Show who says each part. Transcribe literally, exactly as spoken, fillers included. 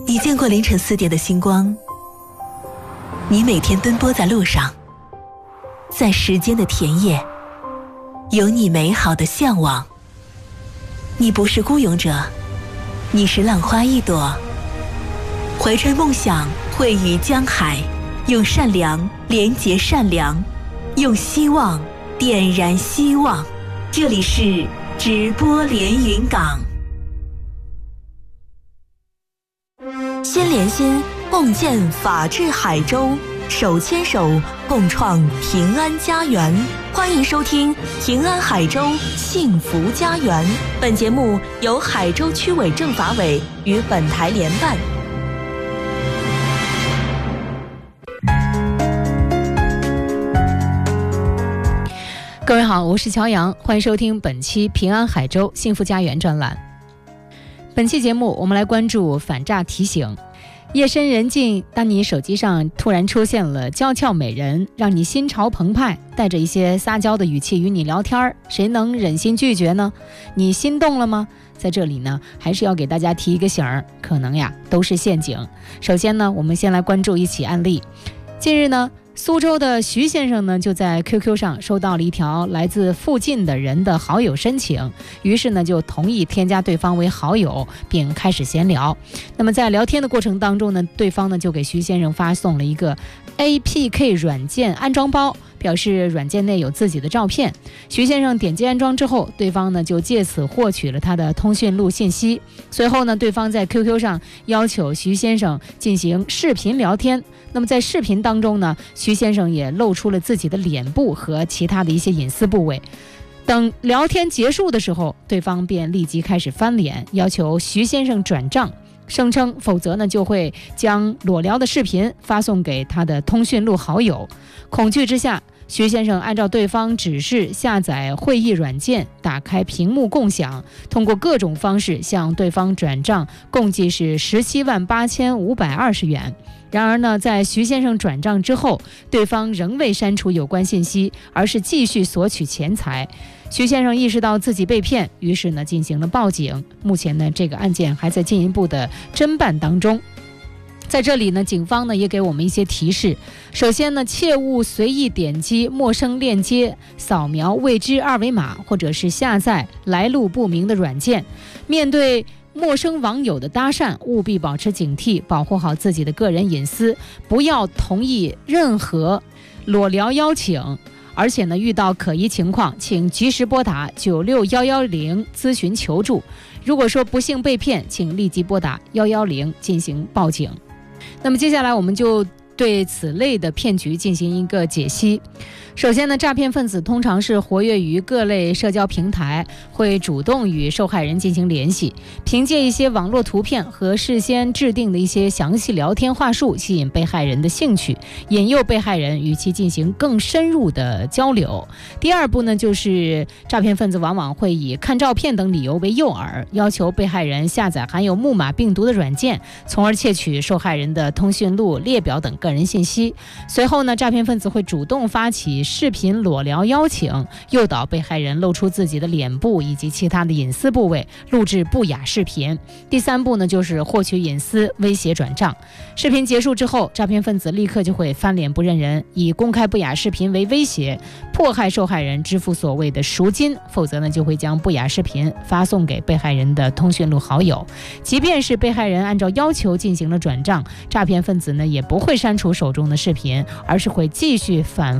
Speaker 1: 你见过凌晨四点的星光？你每天奔波在路上，在时间的田野，有你美好的向往。你不是孤勇者，你是浪花一朵，怀揣梦想，汇于江海，用善良连结善良，用希望点燃希望。这里是直播连云港。心连心，共建法治海州，手牵手，共创平安家园。欢迎收听平安海州幸福家园。本节目由海州区委政法委与本台联办。
Speaker 2: 各位好，我是乔阳，欢迎收听本期平安海州幸福家园专栏。本期节目我们来关注反诈提醒。夜深人静，当你手机上突然出现了娇俏美人，让你心潮澎湃，带着一些撒娇的语气与你聊天，谁能忍心拒绝呢？你心动了吗？在这里呢，还是要给大家提一个醒儿，可能呀都是陷阱。首先呢，我们先来关注一起案例。近日呢，苏州的徐先生呢，就在 Q Q 上收到了一条来自附近的人的好友申请，于是呢就同意添加对方为好友，并开始闲聊。那么在聊天的过程当中呢，对方呢就给徐先生发送了一个 A P K 软件安装包，表示软件内有自己的照片。徐先生点击安装之后，对方呢就借此获取了他的通讯录信息。随后呢，对方在 Q Q 上要求徐先生进行视频聊天。那么在视频当中呢，徐先生也露出了自己的脸部和其他的一些隐私部位。等聊天结束的时候，对方便立即开始翻脸，要求徐先生转账，声称否则呢就会将裸聊的视频发送给他的通讯录好友。恐惧之下，徐先生按照对方指示下载会议软件，打开屏幕共享，通过各种方式向对方转账，共计是十七万八千五百二十元。然而呢，在徐先生转账之后，对方仍未删除有关信息，而是继续索取钱财。徐先生意识到自己被骗，于是呢进行了报警。目前呢，这个案件还在进一步的侦办当中。在这里呢，警方呢也给我们一些提示。首先呢，切勿随意点击陌生链接，扫描未知二维码，或者是下载来路不明的软件。面对陌生网友的搭讪，务必保持警惕，保护好自己的个人隐私，不要同意任何裸聊邀请。而且呢，遇到可疑情况，请及时拨打九六一一零咨询求助。如果说不幸被骗，请立即拨打一一零进行报警。那么接下来我们就对此类的骗局进行一个解析。首先呢，诈骗分子通常是活跃于各类社交平台，会主动与受害人进行联系，凭借一些网络图片和事先制定的一些详细聊天话术，吸引被害人的兴趣，引诱被害人与其进行更深入的交流。第二步呢，就是诈骗分子往往会以看照片等理由为诱饵，要求被害人下载含有木马病毒的软件，从而窃取受害人的通讯录、列表等个人信息。随后呢，诈骗分子会主动发起视频裸聊邀请，诱导被害人露出自己的脸部以及其他的隐私部位，录制不雅视频。第三步呢，就是获取隐私，威胁转账。视频结束之后，诈骗分子立刻就会翻脸不认人，以公开不雅视频为威胁，迫害受害人支付所谓的赎金，否则呢就会将不雅视频发送给被害人的通讯录好友。即便是被害人按照要求进行了转账，诈骗分子呢也不会删除手中的视频，而是会继续反